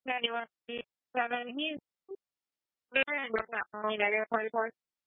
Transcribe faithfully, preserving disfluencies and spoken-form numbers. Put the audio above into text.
January seventh. He's very good at only negative forty-four.